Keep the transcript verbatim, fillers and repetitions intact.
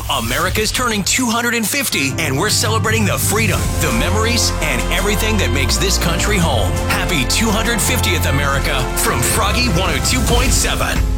America's turning two hundred fifty, and we're celebrating the freedom, the memories, and everything that makes this country home. Happy two hundred fiftieth, America, from Froggy one oh two point seven.